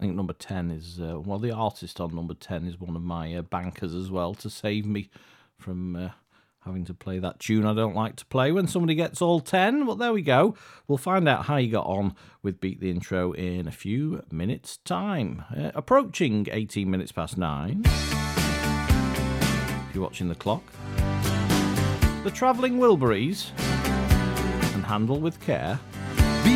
think number 10 is, the artist on number 10 is one of my bankers as well, to save me from having to play that tune I don't like to play when somebody gets all 10. Well, there we go. We'll find out how you got on with Beat the Intro in a few minutes' time. Approaching 18 minutes past 9. If you're watching the clock. The Travelling Wilburys and Handle with Care.